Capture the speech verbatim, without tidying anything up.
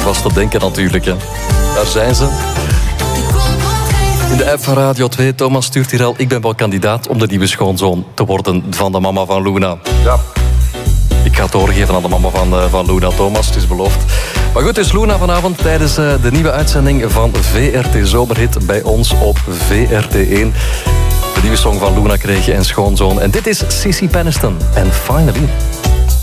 was te denken natuurlijk. Hè. Daar zijn ze. In de app van Radio twee, Thomas stuurt hier al... ik ben wel kandidaat om de nieuwe schoonzoon te worden van de mama van Luna. Ja. Ik ga het doorgeven aan de mama van, uh, van Luna, Thomas, het is beloofd. Maar goed, dus Luna vanavond tijdens uh, de nieuwe uitzending van V R T Zomerhit bij ons op V R T één. De nieuwe song van Luna kreeg je en schoonzoon. En dit is Sissy Peniston en Finally.